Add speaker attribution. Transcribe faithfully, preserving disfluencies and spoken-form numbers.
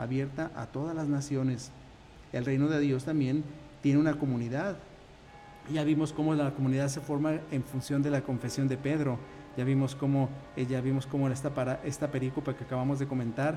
Speaker 1: abierta a todas las naciones. El reino de Dios también tiene una comunidad. Ya vimos cómo la comunidad se forma en función de la confesión de Pedro. Ya vimos cómo, eh, ya vimos cómo esta, para, esta perícopa que acabamos de comentar